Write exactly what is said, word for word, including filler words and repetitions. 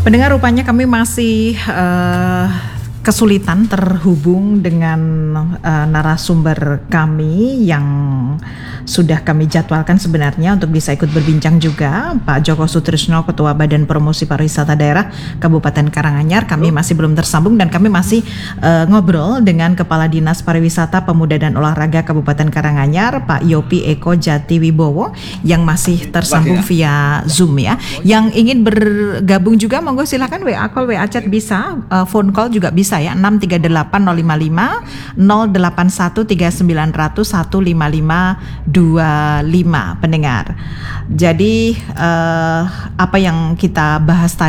Pendengar, rupanya kami masih uh, kesulitan terhubung dengan uh, narasumber kami yang sudah kami jadwalkan sebenarnya untuk bisa ikut berbincang juga, Pak Joko Sutrisno, Ketua Badan Promosi Pariwisata Daerah Kabupaten Karanganyar. Kami masih belum tersambung dan kami masih uh, ngobrol dengan Kepala Dinas Pariwisata, Pemuda dan Olahraga Kabupaten Karanganyar, Pak Yopi Eko Jatiwibowo, yang masih tersambung via Zoom ya. Yang ingin bergabung juga, monggo silakan W A call, W A chat bisa, uh, phone call juga bisa ya, enam tiga delapan nol lima lima nol delapan satu tiga sembilan nol nol satu lima lima dua lima pendengar. Jadi uh, apa yang kita bahas tadi